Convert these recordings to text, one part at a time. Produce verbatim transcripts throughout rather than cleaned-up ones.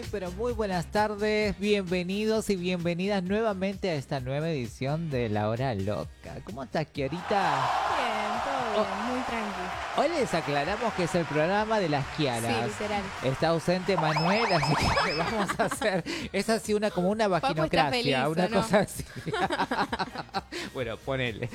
pero muy buenas tardes, bienvenidos y bienvenidas nuevamente a esta nueva edición de La Hora Loca. ¿Cómo estás, Kiarita? Bien, todo bien, Oh. muy tranquilo. Hoy les aclaramos que es el programa de las Kiaras. Sí, literal. Está ausente Manuel, así que vamos a hacer, es así una como una Papu está vaginocracia, feliz, una ¿o no? cosa así. Bueno, ponele.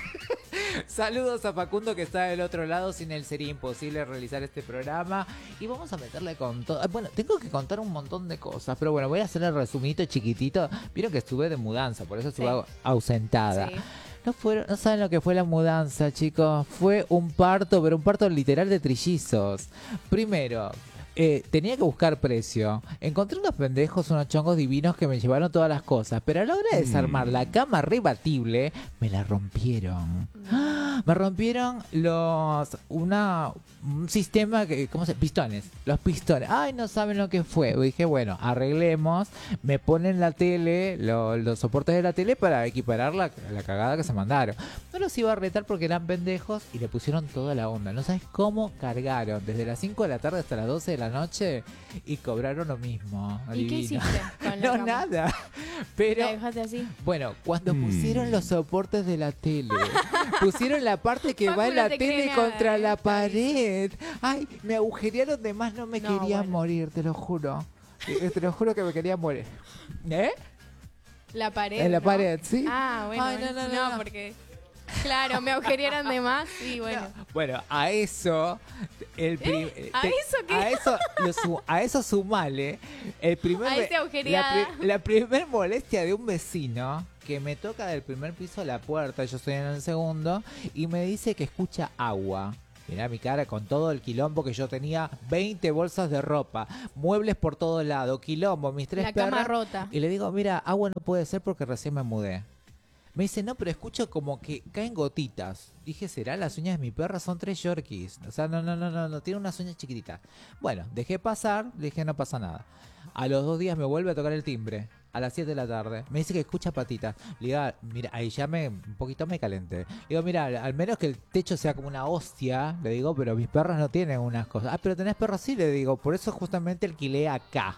Saludos a Facundo que está del otro lado, sin él sería imposible realizar este programa y vamos a meterle con todo. Bueno, tengo que contar un montón de cosas, pero bueno, voy a hacer el resumito chiquitito. Vieron que estuve de mudanza, por eso estuve Sí. au- ausentada. Sí. No fueron, no saben lo que fue la mudanza, chicos. Fue un parto, pero un parto literal de trillizos. Primero, eh, tenía que buscar precio. Encontré unos pendejos, unos chongos divinos que me llevaron todas las cosas. Pero a la hora de desarmar la cama rebatible, me la rompieron. ¡Ah! Me rompieron los. Una. Un sistema que. ¿Cómo se? Pistones. Los pistones. Ay, no saben lo que fue. Dije, bueno, arreglemos. Me ponen la tele, lo- los soportes de la tele para equiparar la, la cagada que se mandaron. No los iba a retar porque eran pendejos y le pusieron toda la onda. No sabes cómo cargaron. Desde las cinco de la tarde hasta las doce de la noche y cobraron lo mismo. ¿Y qué Adivina. hiciste con la No, cama? nada. Pero. ¿La dejaste así? Bueno, cuando pusieron los soportes de la tele, pusieron la parte que Facu va en no la te tele cree nada, contra eh, la está pared. Ay, me agujerearon de más, no me No, quería bueno. morir, te lo juro. Eh, Te lo juro que me quería morir. ¿Eh? La pared. En la ¿no? pared, sí. Ah, bueno. Ay, no, no, no, no. porque. Claro, me agujerearon de más y bueno. Bueno, a eso, el prim- ¿Eh? ¿A te- eso qué? A eso, lo su- a eso sumale el primer A me- esa la, agujereada. pri- la primer molestia de un vecino que me toca del primer piso a la puerta, yo estoy en el segundo, y me dice que escucha agua. Mirá mi cara con todo el quilombo que yo tenía, veinte bolsas de ropa, muebles por todos lados, quilombo, mis tres La cama perras. rota. Y le digo, mira, agua no puede ser porque recién me mudé. Me dice, no, pero escucho como que caen gotitas. Dije, ¿será? Las uñas de mi perra son tres Yorkies. O sea, no, no, no, no, no, tiene unas uñas chiquititas. Bueno, dejé pasar, dije, no pasa nada. A los dos días me vuelve a tocar el timbre. A las siete de la tarde. Me dice que escucha patitas. Le digo, "Ah, mira, ahí ya me, un poquito me calenté. Le digo, mira, al menos que el techo sea como una hostia. Le digo, pero mis perras no tienen unas cosas. Ah, pero tenés perros, sí, le digo. Por eso justamente alquilé acá.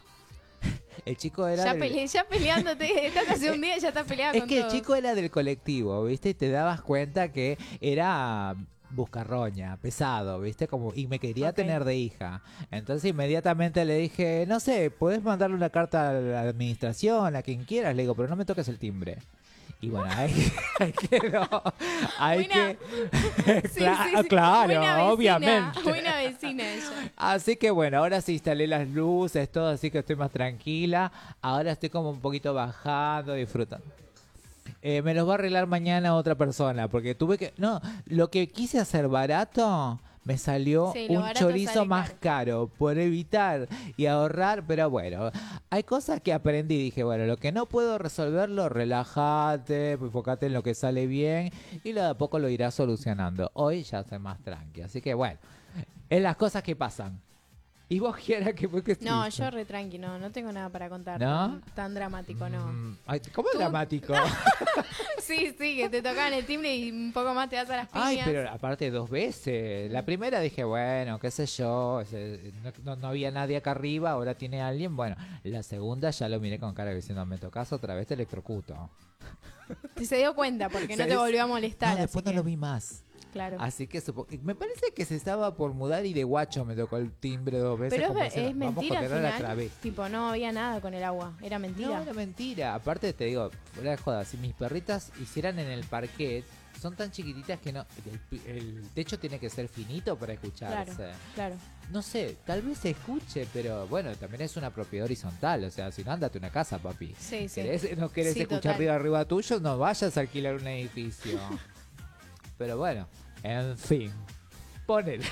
El chico era... Ya, del- pele- ya peleándote. Estás hace un día y ya estás peleando Es con que el todo. chico era del colectivo, ¿viste? Y te dabas cuenta que era buscarroña, pesado, ¿viste? Como, y me quería Ok. tener de hija. Entonces inmediatamente le dije, no sé, ¿podés mandarle una carta a la administración, a quien quieras? Le digo, pero no me toques el timbre. Y bueno, ahí, ahí quedó. Hay Buena- que... Sí, Cla- sí, sí. Claro, Buena vecina, obviamente. Buena vecina ella. Así que bueno, ahora sí instalé las luces, todo, así que estoy más tranquila. Ahora estoy como un poquito bajando, disfrutando. Eh, me los va a arreglar mañana otra persona, porque tuve que... No, lo que quise hacer barato, me salió Sí, lo un barato chorizo sale más caro. Por evitar y ahorrar, pero bueno, hay cosas que aprendí. Dije, bueno, lo que no puedo resolverlo, relájate, enfócate en lo que sale bien y lo de a poco lo irás solucionando. Hoy ya estoy más tranqui, así que bueno, es las cosas que pasan. ¿Y vos, Kiara, qué fue que No, estuviste? yo re tranqui, no, no tengo nada para contar. ¿No? Tan, tan dramático, no. Mm, ay, ¿cómo es Tú- dramático? Sí, sí, que te tocaban el timbre y un poco más te das a las piñas. Ay, pero aparte dos veces. La primera dije, bueno, qué sé yo, ese- no, no- no había nadie acá arriba, ahora tiene alguien. Bueno, la segunda ya lo miré con cara diciendo, me tocas otra vez, te electrocuto. Te se dio cuenta porque no Se- te volvió a molestar. No, así después no que- lo vi más. Claro. Así que supo- me parece que se estaba por mudar y de guacho me tocó el timbre dos veces. Pero es, como ver- diciendo, es vamos mentira a al correr a final. través. Tipo, no había nada con el agua. Era mentira. No, era mentira. Aparte te digo, fuera de joda, si mis perritas hicieran en el parquet, son tan chiquititas que no, el, pi- el techo tiene que ser finito para escucharse. Claro, claro. No sé, tal vez se escuche, pero bueno, también es una propiedad horizontal. O sea, si no, andate a una casa, papi. Sí, sí. ¿Querés- ¿No querés Sí, escuchar total. arriba arriba tuyo? No vayas a alquilar un edificio. Pero bueno, en fin. Ponele.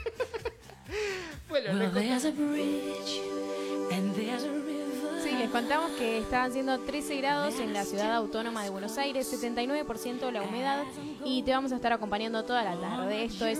Bueno, Well, le- there's a bridge and there's a river. Sí, les contamos que estaban siendo trece grados en la ciudad autónoma de Buenos Aires, setenta y nueve por ciento la humedad y te vamos a estar acompañando toda la tarde. Esto es